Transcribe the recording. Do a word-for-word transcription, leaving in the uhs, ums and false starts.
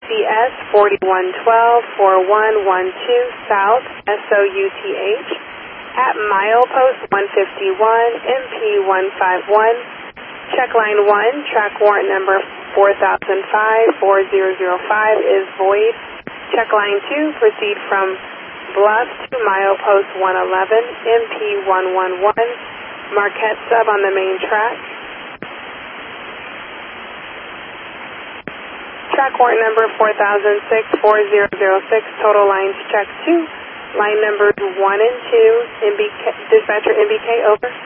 C S forty-one twelve, forty-one twelve South, S O U T H, at milepost one fifty-one, M P one fifty-one. Check line one, track warrant number four thousand five, four thousand five is void. Check line two, proceed from Bluff to milepost one eleven, M P one eleven, Marquette sub on the main track. Track warrant number four thousand six, four thousand six, total lines check two. Line numbers one and two, M B K, dispatcher M B K, over.